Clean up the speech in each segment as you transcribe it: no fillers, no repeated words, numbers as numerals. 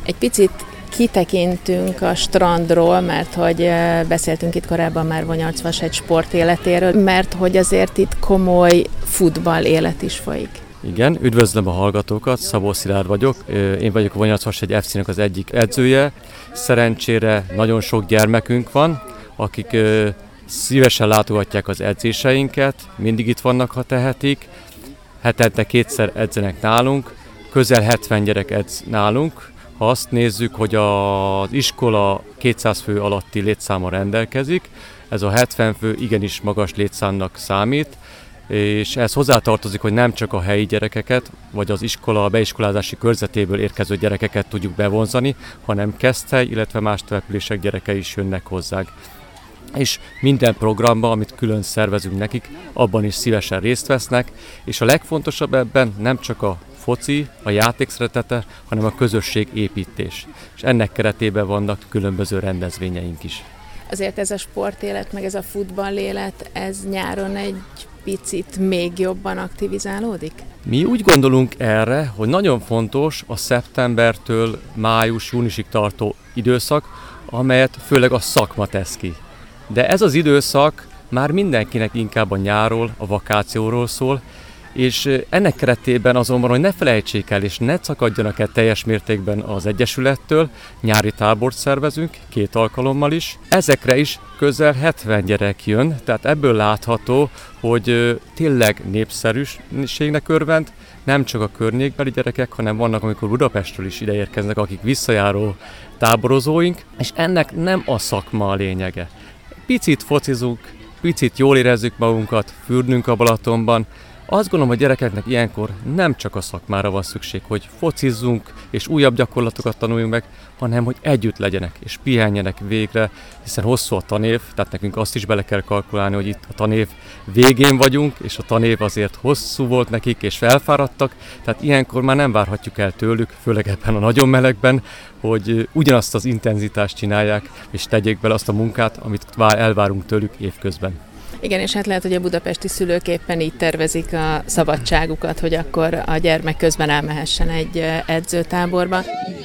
Egy picit kitekintünk a strandról, mert hogy beszéltünk itt korábban már Vonyarc-Vashegy sportéletéről, mert hogy azért itt komoly futball élet is folyik. Igen, üdvözlöm a hallgatókat, Szabó Szilárd vagyok, én vagyok a Vonyarc-Vashegy FC-nek az egyik edzője. Szerencsére nagyon sok gyermekünk van, akik szívesen látogatják az edzéseinket, mindig itt vannak, ha tehetik. Hetente 2-szer edzenek nálunk, közel 70 gyerek edz nálunk. Ha azt nézzük, hogy az iskola 200 fő alatti létszáma rendelkezik, ez a 70 fő igenis magas létszámnak számít, és ez hozzátartozik, hogy nem csak a helyi gyerekeket, vagy az iskola a beiskolázási körzetéből érkező gyerekeket tudjuk bevonzani, hanem Keszthely, illetve más települések gyerekei is jönnek hozzánk. És minden programban, amit külön szervezünk nekik, abban is szívesen részt vesznek, és a legfontosabb ebben nem csak a foci, a játék szeretete, hanem a közösségépítés. És ennek keretében vannak különböző rendezvényeink is. Azért ez a sportélet, meg ez a futballélet, ez nyáron egy picit még jobban aktivizálódik? Mi úgy gondolunk erre, hogy nagyon fontos a szeptembertől május-júniusig tartó időszak, amelyet főleg a szakma tesz ki. De ez az időszak már mindenkinek inkább a nyárról, a vakációról szól, és ennek keretében azonban, hogy ne felejtsék el és ne szakadjanak el teljes mértékben az Egyesülettől, nyári tábort szervezünk, 2 alkalommal is. Ezekre is közel 70 gyerek jön, tehát ebből látható, hogy tényleg népszerűségnek örvend, nem csak a környékbeli gyerekek, hanem vannak, amikor Budapestről is ide érkeznek, akik visszajáró táborozóink, és ennek nem a szakma a lényege. Picit focizunk, picit jól érezzük magunkat, fürdünk a Balatonban. Azt gondolom, hogy gyerekeknek ilyenkor nem csak a szakmára van szükség, hogy focizzunk és újabb gyakorlatokat tanuljunk meg, hanem hogy együtt legyenek és pihenjenek végre, hiszen hosszú a tanév, tehát nekünk azt is bele kell kalkulálni, hogy itt a tanév végén vagyunk, és a tanév azért hosszú volt nekik és elfáradtak, tehát ilyenkor már nem várhatjuk el tőlük, főleg ebben a nagyon melegben, hogy ugyanazt az intenzitást csinálják és tegyék bele azt a munkát, amit elvárunk tőlük évközben. Igen, és hát lehet, hogy a budapesti szülők éppen így tervezik a szabadságukat, hogy akkor a gyermek közben elmehessen egy edzőtáborba.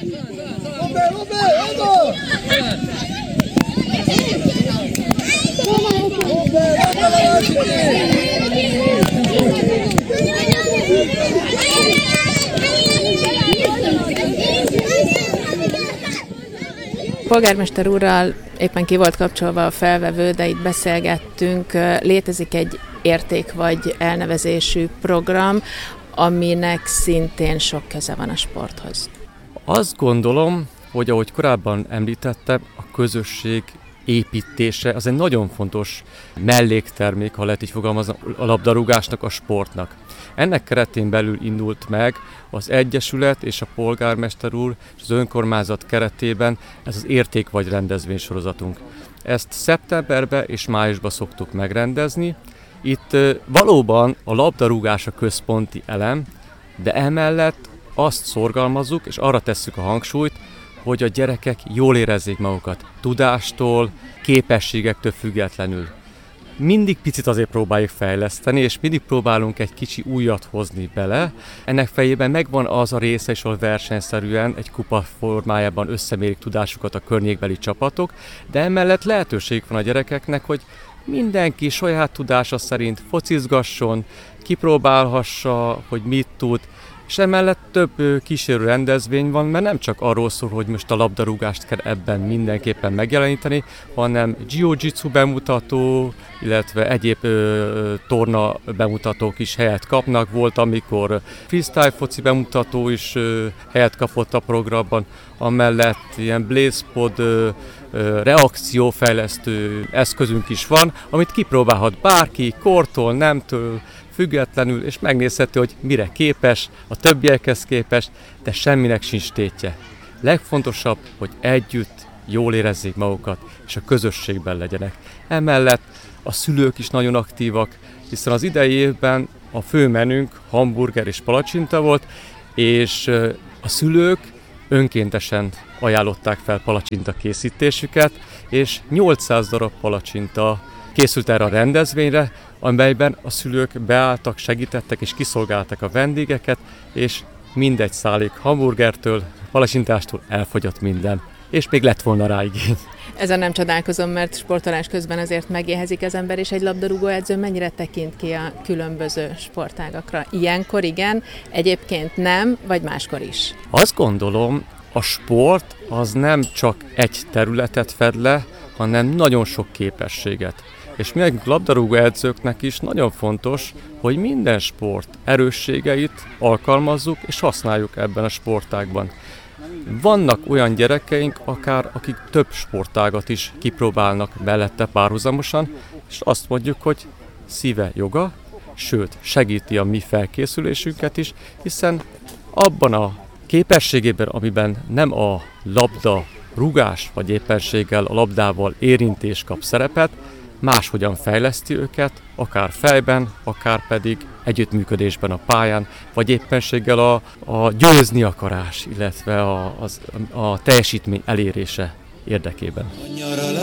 Polgármester úrral éppen ki volt kapcsolva a felvevő, de itt beszélgettünk, létezik egy érték vagy elnevezésű program, aminek szintén sok köze van a sporthoz. Azt gondolom, hogy ahogy korábban említettem, a közösség építése az egy nagyon fontos melléktermék, ha lehet így fogalmazni, a labdarúgásnak, a sportnak. Ennek keretén belül indult meg az Egyesület és a polgármester úr és az önkormányzat keretében ez az érték vagy rendezvénysorozatunk. Ezt szeptemberben és májusban szoktuk megrendezni. Itt valóban a labdarúgás a központi elem, de emellett azt szorgalmazzuk és arra tesszük a hangsúlyt, hogy a gyerekek jól érezzék magukat, tudástól, képességektől függetlenül. Mindig picit azért próbáljuk fejleszteni, és mindig próbálunk egy kicsi újat hozni bele. Ennek fejében megvan az a része is, ahol versenyszerűen egy kupa formájában összemérik tudásukat a környékbeli csapatok, de emellett lehetőség van a gyerekeknek, hogy mindenki saját tudása szerint focizgasson, kipróbálhassa, hogy mit tud, és emellett több kísérő rendezvény van, mert nem csak arról szól, hogy most a labdarúgást kell ebben mindenképpen megjeleníteni, hanem jiu-jitsu bemutató, illetve egyéb torna bemutatók is helyet kapnak. Volt, amikor freestyle foci bemutató is helyet kapott a programban, amellett ilyen blazepod reakciófejlesztő eszközünk is van, amit kipróbálhat bárki, kortól, nemtől, függetlenül, és megnézheti, hogy mire képes, a többiekhez képest, de semminek sincs tétje. Legfontosabb, hogy együtt jól érezzék magukat, és a közösségben legyenek. Emellett a szülők is nagyon aktívak, hiszen az idei évben a fő menünk hamburger és palacsinta volt, és a szülők önkéntesen ajánlották fel palacsinta készítésüket, és 800 darab palacsinta készült erre a rendezvényre, amelyben a szülők beálltak, segítettek és kiszolgáltak a vendégeket, és mindegy szálék hamburgertől, palasintástól elfogyott minden, és még lett volna rá igény. Ezen nem csodálkozom, mert sportolás közben azért megéhezik az ember, és egy labdarúgó edző mennyire tekint ki a különböző sportágakra? Ilyenkor igen, egyébként nem, vagy máskor is? Azt gondolom, a sport az nem csak egy területet fed le, hanem nagyon sok képességet. És mi nekünk labdarúgó edzőknek is nagyon fontos, hogy minden sport erősségeit alkalmazzuk és használjuk ebben a sportágban. Vannak olyan gyerekeink, akik több sportágat is kipróbálnak mellette párhuzamosan, és azt mondjuk, hogy szíve joga, sőt, segíti a mi felkészülésünket is, hiszen abban a képességében, amiben nem a labda rugás vagy éppenséggel a labdával érintés kap szerepet, máshogyan fejleszti őket, akár fejben, akár pedig együttműködésben a pályán, vagy éppenséggel a győzni akarás, illetve a teljesítmény elérése érdekében.